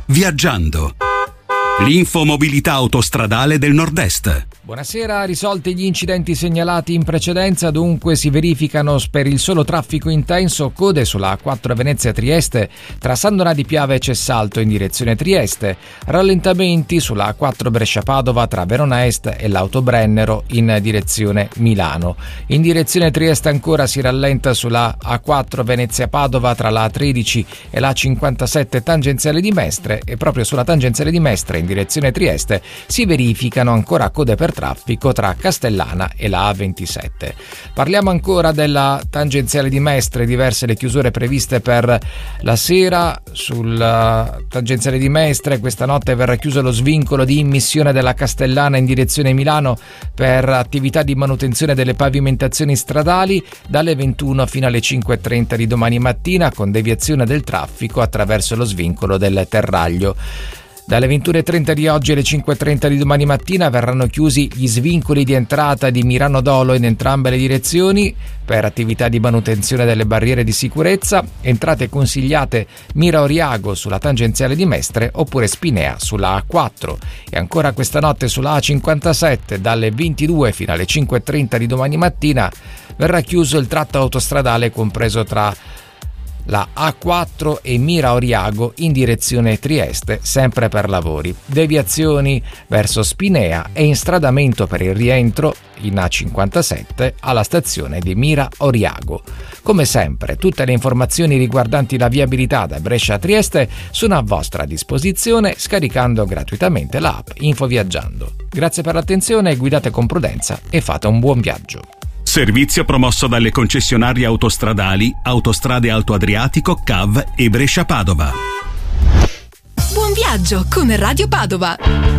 Viaggiando. L'infomobilità autostradale del Nord-Est. Buonasera, risolti gli incidenti segnalati in precedenza, dunque si verificano per il solo traffico intenso code sulla A4 Venezia-Trieste tra San Donà di Piave e Cessalto in direzione Trieste, rallentamenti sulla A4 Brescia-Padova tra Verona Est e l'Autobrennero in direzione Milano. In direzione Trieste ancora si rallenta sulla A4 Venezia-Padova tra la A13 e la A57 tangenziale di Mestre, e proprio sulla tangenziale di Mestre in direzione Trieste si verificano ancora code per traffico tra Castellana e la A27. Parliamo ancora della tangenziale di Mestre, diverse le chiusure previste per la sera. Sulla tangenziale di Mestre questa notte verrà chiuso lo svincolo di immissione della Castellana in direzione Milano per attività di manutenzione delle pavimentazioni stradali dalle 21 fino alle 5:30 di domani mattina, con deviazione del traffico attraverso lo svincolo del Terraglio. Dalle 21:30 di oggi alle 5:30 di domani mattina verranno chiusi gli svincoli di entrata di Mirano Dolo in entrambe le direzioni per attività di manutenzione delle barriere di sicurezza. Entrate consigliate Mira Oriago sulla tangenziale di Mestre oppure Spinea sulla A4. E ancora questa notte sulla A57 dalle 22 fino alle 5:30 di domani mattina verrà chiuso il tratto autostradale compreso tra la A4 e Mira Oriago in direzione Trieste, sempre per lavori. Deviazioni verso Spinea e instradamento per il rientro in A57 alla stazione di Mira Oriago. Come sempre, tutte le informazioni riguardanti la viabilità da Brescia a Trieste sono a vostra disposizione scaricando gratuitamente l'app Infoviaggiando. Grazie per l'attenzione, guidate con prudenza e fate un buon viaggio. Servizio promosso dalle concessionarie autostradali Autostrade Alto Adriatico, CAV e Brescia Padova. Buon viaggio con Radio Padova.